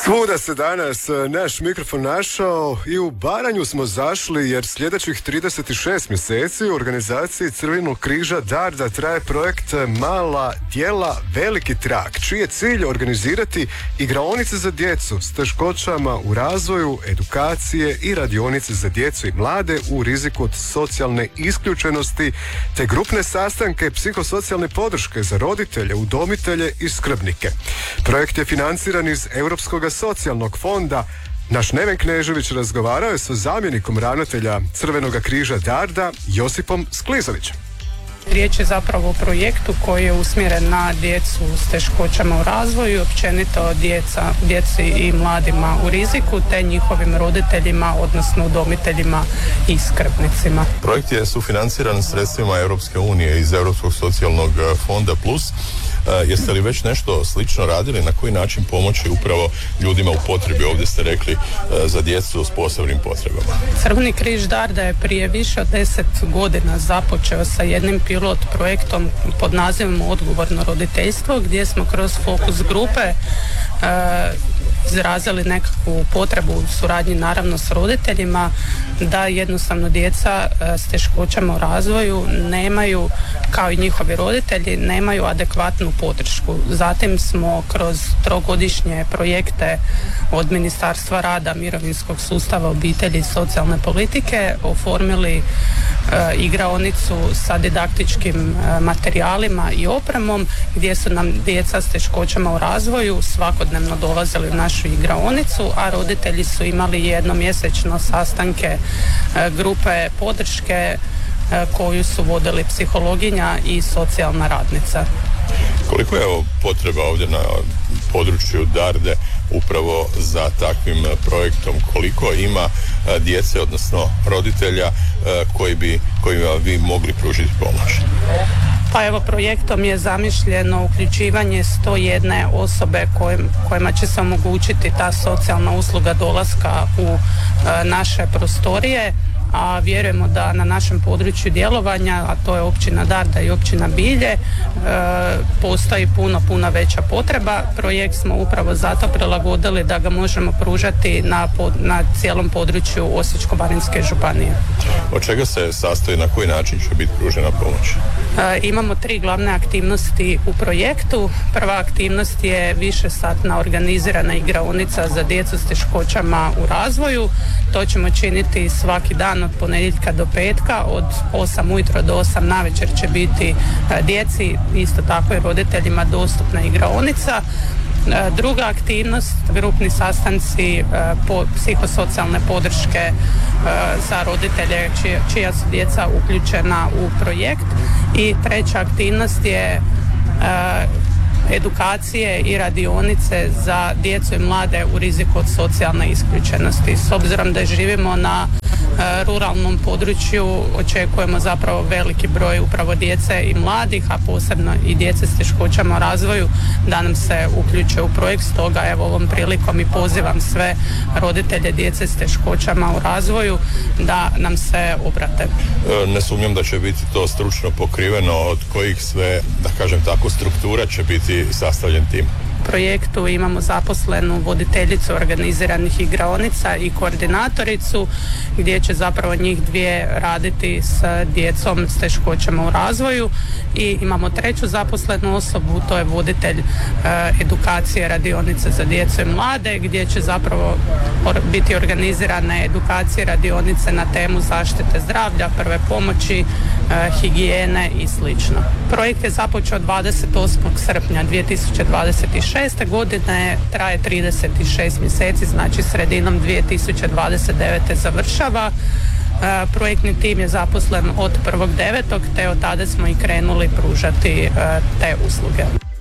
Svuda se danas naš mikrofon našao i u Baranju smo zašli jer sljedećih 36 mjeseci u organizaciji Crvenog križa Darda traje projekt Mala djela, veliki trak, čiji je cilj organizirati igraonice za djecu s teškoćama u razvoju, edukacije i radionice za djecu i mlade u riziku od socijalne isključenosti, te grupne sastanke psihosocijalne podrške za roditelje, udomitelje i skrbnike. Projekt je financiran iz Europskog socijalnog fonda. Naš Neven Knežević razgovarao je sa zamjenikom ravnatelja Crvenog križa Darda, Josipom Sklizovićem. Riječ je zapravo o projektu koji je usmjeren na djecu s teškoćama u razvoju i općenito djeci i mladima u riziku te njihovim roditeljima, odnosno udomiteljima i skrbnicima. Projekt je sufinanciran sredstvima Europske unije iz Europskog socijalnog fonda Plus. Jeste li već nešto slično radili? Na koji način pomoći upravo ljudima u potrebi, ovdje ste rekli, za djecu s posebnim potrebama? Crveni križ Darda je prije više od 10 godina započeo sa jednim pilot projektom pod nazivom Odgovorno roditeljstvo, gdje smo kroz fokus grupe izrazili nekakvu potrebu u suradnji naravno s roditeljima da jednostavno djeca s teškoćama u razvoju nemaju, kao i njihovi roditelji, nemaju adekvatnu podršku. Zatim smo kroz trogodišnje projekte od Ministarstva rada, mirovinskog sustava, obitelji i socijalne politike oformili igraonicu sa didaktičkim materijalima i opremom gdje su nam djeca s teškoćama u razvoju svakodnevno dolazili u našu igraonicu, a roditelji su imali jednomjesečno sastanke grupe podrške koju su vodili psihologinja i socijalna radnica. Koliko je potreba ovdje na području Darde upravo za takvim projektom? Koliko ima djece, odnosno roditelja kojima vi mogli pružiti pomoć? Pa evo, projektom je zamišljeno uključivanje 101 osobe kojima će se omogućiti ta socijalna usluga dolaska u naše prostorije, a vjerujemo da na našem području djelovanja, a to je općina Darda i općina Bilje, postoji puno veća potreba. Projekt smo upravo zato prilagodili da ga možemo pružati na cijelom području Osječko-baranjske županije. Od čega se sastoji, na koji način će biti pružena pomoć? Imamo 3 glavne aktivnosti u projektu. Prva aktivnost je višesatna organizirana igraonica za djecu s teškoćama u razvoju. To ćemo činiti svaki dan od ponedjeljka do petka, od 8 ujutro do 8 navečer će biti djeci, isto tako i roditeljima, dostupna igraonica. Druga aktivnost, grupni sastanci psihosocijalne podrške za roditelje čija su djeca uključena u projekt. I treća aktivnost je edukacije i radionice za djecu i mlade u riziku od socijalne isključenosti. S obzirom da živimo na ruralnom području, očekujemo zapravo veliki broj upravo djece i mladih, a posebno i djece s teškoćama u razvoju da nam se uključe u projekt. Stoga evo ovom prilikom i pozivam sve roditelje djece s teškoćama u razvoju da nam se obrate. Ne sumnjam da će biti to stručno pokriveno, od kojih sve, da kažem tako, struktura će biti sastavljen tim? U projektu imamo zaposlenu voditeljicu organiziranih igraonica i koordinatoricu gdje će zapravo njih dvije raditi s djecom s teškoćama u razvoju, i imamo treću zaposlenu osobu, to je voditelj edukacije radionice za djecu i mlade gdje će zapravo biti organizirane edukacije radionice na temu zaštite zdravlja, prve pomoći, higijene i slično. Projekt je započeo 28. srpnja 2026. godine, traje 36 mjeseci, znači sredinom 2029. završava. Projektni tim je zaposlen od 1.9. te od tada smo i krenuli pružati te usluge.